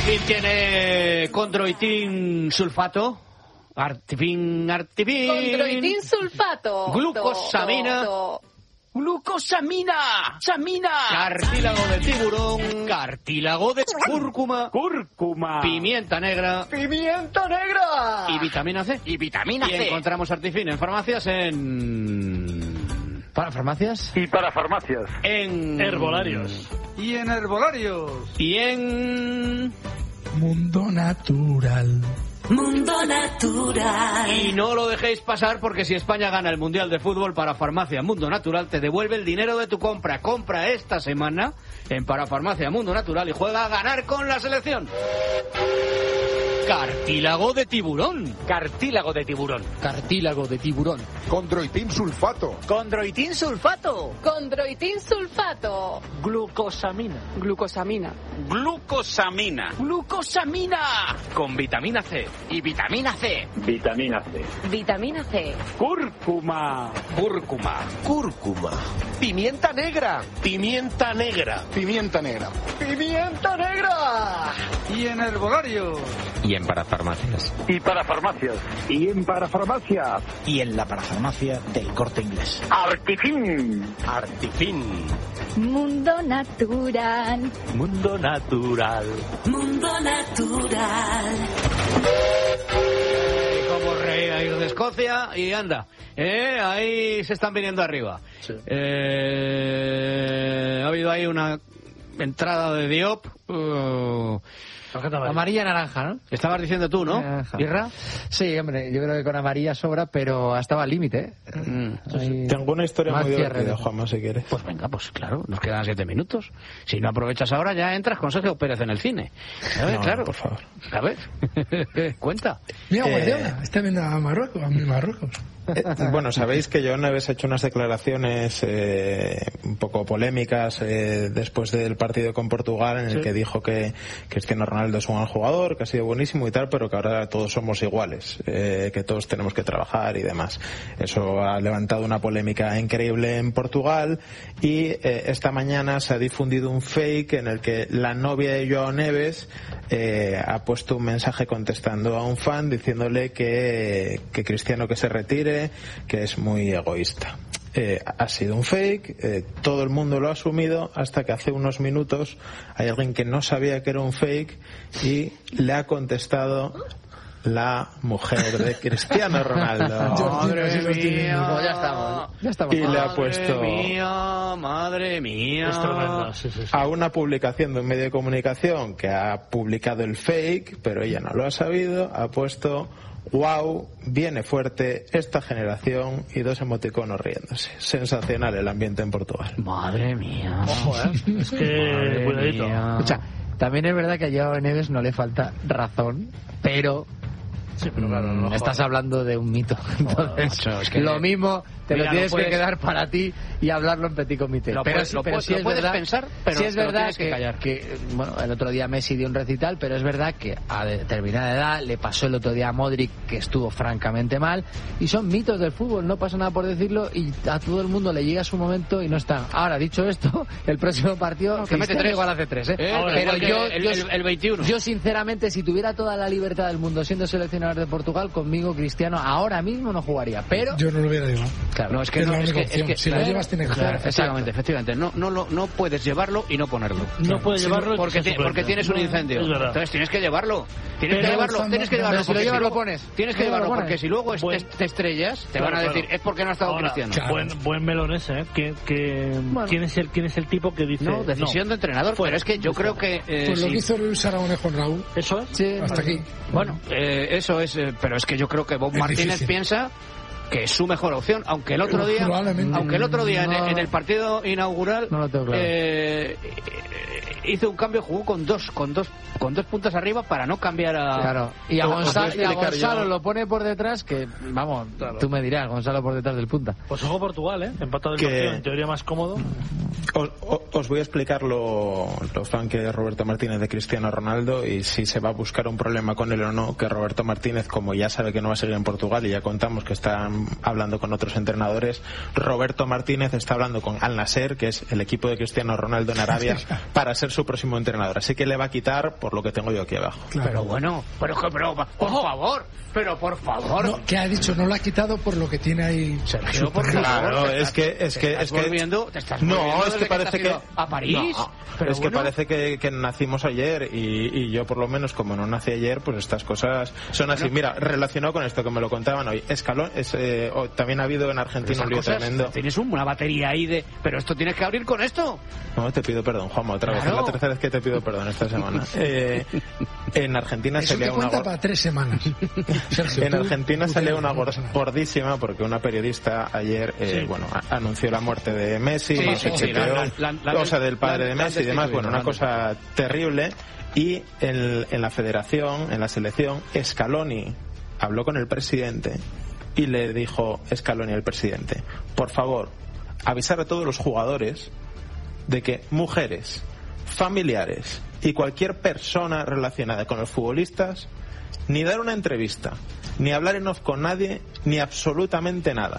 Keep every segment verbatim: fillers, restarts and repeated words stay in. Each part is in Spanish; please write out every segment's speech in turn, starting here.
Artifin tiene condroitin sulfato. Artifin, Artifin. Condroitin sulfato. Glucosamina. To, to. ¡Glucosamina! ¡Samina! Cartílago de tiburón. Cartílago de cúrcuma. ¡Cúrcuma! Pimienta negra. ¡Pimienta negra! Y vitamina C. Y vitamina y C. Y encontramos Artifin en farmacias en... ¿Para farmacias? Y para farmacias. En... Herbolarios. Y en herbolarios. Y en... Mundo Natural. Mundo Natural. Y no lo dejéis pasar porque si España gana el Mundial de Fútbol, Parafarmacia Mundo Natural te devuelve el dinero de tu compra. Compra esta semana en Parafarmacia Mundo Natural y juega a ganar con la selección. Cartílago de tiburón. Cartílago de tiburón. Cartílago de tiburón. Condroitin sulfato. Condroitin sulfato. Condroitin sulfato. Glucosamina. Glucosamina. Glucosamina. Glucosamina. Con vitamina C. Y vitamina C. Vitamina C. Vitamina C. Cúrcuma. Cúrcuma. Cúrcuma. Pimienta negra. Pimienta negra. Pimienta negra. Pimienta negra. Y en herbolarios. Y en parafarmacias. Y para farmacias. Y en parafarmacias. Y en la parafarmacia del Corte Inglés. Artifin. Artifin. Mundo Natural. Mundo Natural. Mundo Natural. Como rey a ir de Escocia y anda. Eh, ahí se están viniendo arriba. Sí. Eh, ha habido ahí una entrada de Diop. Uh, Amarilla naranja, ¿no? Estabas diciendo tú, ¿no? Naranja. ¿Irra? Sí, hombre, yo creo que con amarilla sobra, pero estaba al límite, ¿eh? Mm. Ahí... Tengo una historia Más muy cierre, divertida, ¿no? Juanma, si quieres. Pues venga, pues claro, nos quedan siete minutos. Si no aprovechas ahora, ya entras con Sergio Pérez en el cine. A ver, No, claro. por favor. A ver, cuenta. Mira, Eh, Guardiola, está viendo a Marruecos, a mi Marruecos. Eh, bueno, sabéis que yo una vez he hecho unas declaraciones eh, un poco polémicas eh, después del partido con Portugal en el Sí. que dijo que Cristiano Ronaldo es un gran jugador, que ha sido buenísimo y tal, pero que ahora todos somos iguales, eh, que todos tenemos que trabajar y demás. Eso ha levantado una polémica increíble en Portugal y eh, esta mañana se ha difundido un fake en el que la novia de Joao Neves eh, ha puesto un mensaje contestando a un fan diciéndole que, que Cristiano que se retire, que es muy egoísta. Eh, ha sido un fake, eh, todo el mundo lo ha asumido hasta que hace unos minutos hay alguien que no sabía que era un fake y le ha contestado la mujer de Cristiano Ronaldo. Madre mía. Pues ya estamos, ya estamos. Y le ha Madre puesto mía, madre mía. Es tremendo, sí, sí, sí. a una publicación de un medio de comunicación que ha publicado el fake, pero ella no lo ha sabido, ha puesto: wow, viene fuerte esta generación, y dos emoticonos riéndose. Sensacional el ambiente en Portugal. Madre mía. Ojo, ¿eh? Es que, Madre cuidadito. mía. Escucha, también es verdad que a Joao Neves no le falta razón, pero... Sí, pero claro, a lo mejor- estás hablando de un mito. Entonces, macho, es que- lo mismo te Mira, lo tienes no puedes- que quedar para ti y hablarlo en petit comité. Lo pero puedes- sí, lo pero puedes- sí lo es puedes verdad, pensar, pero sí es te lo verdad tienes que que, callar. que, bueno, el otro día Messi dio un recital, pero es verdad que a determinada edad le pasó el otro día a Modric, que estuvo francamente mal, y son mitos del fútbol, no pasa nada por decirlo, y a todo el mundo le llega su momento y no está. Ahora, dicho esto, el próximo partido No, que mete Cristiano tres. igual hace tres, ¿eh? Eh, Ahora, pero igual que yo, el, yo, el- el veintiuno. yo sinceramente, si tuviera toda la libertad del mundo siendo seleccionador de Portugal, conmigo Cristiano ahora mismo no jugaría, pero... Yo no lo hubiera llevado. Claro, No, es que Es no, la es única que, es opción. que Si lo llevas, tienes que claro, jugar. efectivamente, efectivamente. No, no, lo, no puedes llevarlo y no ponerlo. No puede Sí, llevarlo Porque, y ti- se porque suplente. tienes un No, incendio. es verdad. Entonces tienes que llevarlo. Tienes Pero que llevarlo, cuando- tienes que pero llevarlo. si lo porque llevas, luego- lo pones. Tienes que Sí, lo llevarlo, pones. porque si luego Buen- te, te estrellas, te Claro, van a decir, claro. es porque no ha estado Ahora, Cristiano. Claro. Buen, buen melón ese, ¿eh? Que, que, Bueno. ¿quién, es el, ¿Quién es el tipo que dice...? No, decisión de entrenador. Fuera. Pero es que yo creo que... eh, Pues lo sí. que hizo Luis Aragonés con Raúl, ¿Eso es? Sí, hasta aquí. Bueno, eh, eso es, eh, pero es que yo creo que Bob Es Martínez difícil. piensa que es su mejor opción, aunque el otro día, Probablemente. aunque el otro día en, No. en el partido inaugural No lo tengo claro. eh, hizo un cambio, jugó con dos, con dos, con dos puntas arriba para no cambiar a. Claro, y a, Os voy a Gonzalo, y a explicar Gonzalo yo. lo pone por detrás, que vamos, Claro. tú me dirás, Gonzalo por detrás del punta. Pues ojo Portugal, ¿eh? Empatado el Que- partido, en teoría más cómodo. Os, os- os voy a explicar lo, lo fan que es Roberto Martínez de Cristiano Ronaldo y si se va a buscar un problema con él o no, que Roberto Martínez, como ya sabe que no va a seguir en Portugal y ya contamos que están hablando con otros entrenadores. Roberto Martínez está hablando con Al Nasser, que es el equipo de Cristiano Ronaldo en Arabia, para ser su próximo entrenador. Así que le va a quitar por lo que tengo yo aquí abajo. Claro. Pero bueno, pero, pero por favor, pero por favor. No, ¿qué ha dicho? No lo ha quitado por lo que tiene ahí. Sergio, por favor. Claro, es que es que es que volviendo, te estás no, es que parece que a París. No, pero es bueno. que parece que, que nacimos ayer y, y yo por lo menos como no nací ayer, pues estas cosas son así. Bueno, mira, relacionado con esto que me lo contaban hoy, Escalón, es, eh, oh, también ha habido en Argentina un lío cosas, tremendo. Tienes una batería ahí de, pero esto tienes que abrir con esto. No, te pido perdón, Juanma, otra claro. vez, es la tercera vez que te pido perdón esta semana. Eh, en Argentina Eso salía te una cuenta para tres semanas. Sergio, en tú, Argentina tú salió te... una gordísima porque una periodista ayer eh, sí. bueno a- anunció la muerte de Messi, sí, no sí, sé sí, qué la, peor, la, la, la, o sea, del padre la, de la, Messi y demás, bueno, una cosa terrible. Y en, en la federación, en la selección, Scaloni habló con el presidente y le dijo Scaloni al presidente: por favor, avisar a todos los jugadores de que mujeres, familiares y cualquier persona relacionada con los futbolistas, ni dar una entrevista, ni hablar en off con nadie, ni absolutamente nada.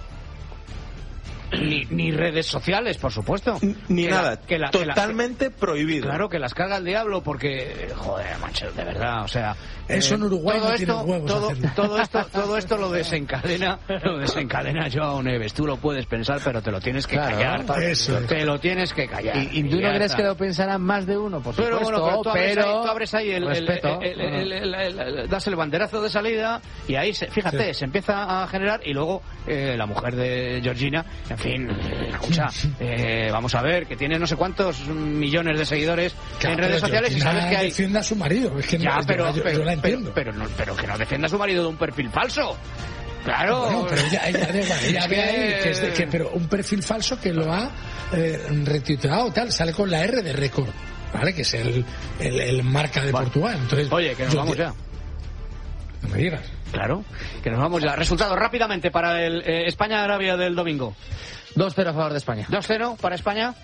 Ni, ni redes sociales, por supuesto. Ni que nada, la, que la, totalmente que la, prohibido. Claro, que las carga el diablo porque, joder, macho, de verdad, o sea... Eso eh, en Uruguay todo no esto, tiene huevos todo, hacerlo. todo esto todo esto lo desencadena lo desencadena Joao Neves. Tú lo puedes pensar, pero te lo tienes que claro, callar. eso te es. lo tienes que callar. ¿Y, y tú no crees está. que lo pensarán más de uno? Por Pero supuesto, bueno, pero tú abres pero... ahí, tú abres ahí el, el, el, el, el, el, el, el- das el banderazo de salida y ahí, se, fíjate, sí. se empieza a generar y luego eh, la mujer de Georgina, en fin, escucha, eh, vamos a ver, que tiene no sé cuántos millones de seguidores Claro, en redes pero sociales y Georgina sabes que hay... defiende a su marido. Es que Ya, no, pero, yo, yo, pero, yo la entiendo. pero, pero, no, pero que no defienda a su marido de un perfil falso. Claro. Bueno, pero ella, ella, ella, ella Es ve que- ahí que es de- que- pero un perfil falso que lo ha eh, retuiteado, tal, sale con la R de récord, ¿vale? Que es el, el, el marca de Vale. Portugal. Entonces, Oye, que nos yo vamos te- ya. No me digas. Claro, que nos vamos ya. Resultados rápidamente para el eh, España-Arabia del domingo. dos cero a favor de España. dos cero para España.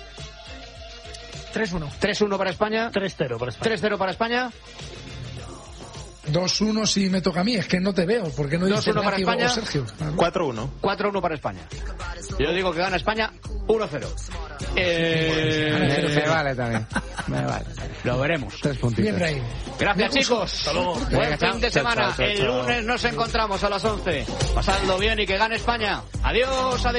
tres uno. tres uno para España. tres cero para España. tres cero para España. dos uno si me toca a mí, es que no te veo. ¿Por qué no dos dices uno para Nati o España. Sergio? cuatro uno. cuatro uno para España. Yo digo que gana España uno cero. Eh, Me, me vale también. Me vale. lo veremos. Tres puntitos. Bien, Raín. Gracias, chicos. Buen Venga, chao. fin de Chao, semana. chao, chao, El chao. lunes nos encontramos a las once. Pasadlo bien y que gane España. Adiós, adiós.